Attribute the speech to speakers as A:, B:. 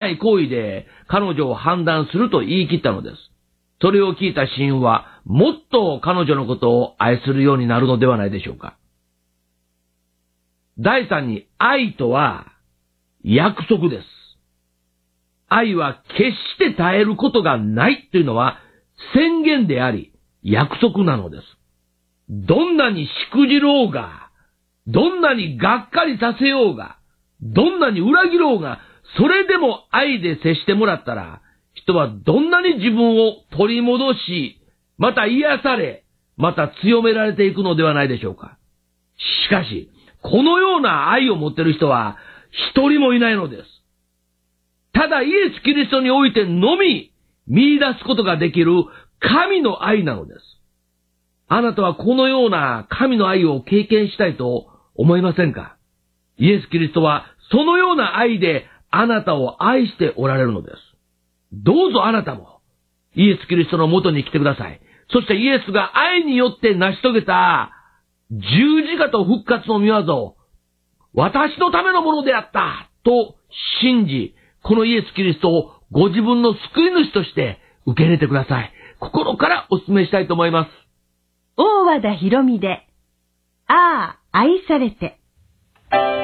A: ない行為で彼女を判断すると言い切ったのです。それを聞いた親友は、もっと彼女のことを愛するようになるのではないでしょうか。第3に、愛とは約束です。愛は決して絶えることがないというのは宣言であり、約束なのです。どんなにしくじろうが、どんなにがっかりさせようが、どんなに裏切ろうが、それでも愛で接してもらったら、人はどんなに自分を取り戻し、また癒され、また強められていくのではないでしょうか。しかし、このような愛を持っている人は一人もいないのです。ただイエス・キリストにおいてのみ見出すことができる神の愛なのです。あなたはこのような神の愛を経験したいと思いませんか？イエス・キリストはそのような愛であなたを愛しておられるのです。どうぞあなたもイエス・キリストの元に来てください。そしてイエスが愛によって成し遂げた十字架と復活の御業を私のためのものであったと信じ、このイエス・キリストをご自分の救い主として受け入れてください。心からお勧めしたいと思います。
B: 大和田博美で、ああ、愛されて。